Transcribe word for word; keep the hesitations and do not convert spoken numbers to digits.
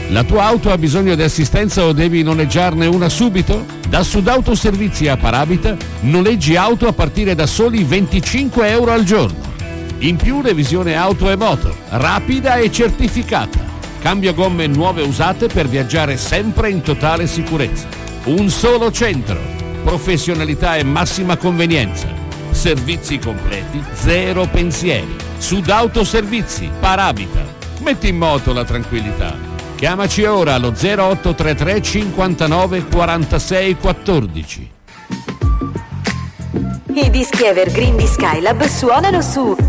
La tua auto ha bisogno di assistenza o devi noleggiarne una subito? Da Sudauto Servizi a Parabita noleggi auto a partire da soli venticinque euro al giorno. In più revisione auto e moto, rapida e certificata. Cambio gomme nuove usate per viaggiare sempre in totale sicurezza. Un solo centro, professionalità e massima convenienza. Servizi completi, zero pensieri. Sudauto Servizi, Parabita. Metti in moto la tranquillità. Chiamaci ora allo zero otto tre tre cinquantanove quarantasei quattordici. I dischi Evergreen di Skylab suonano su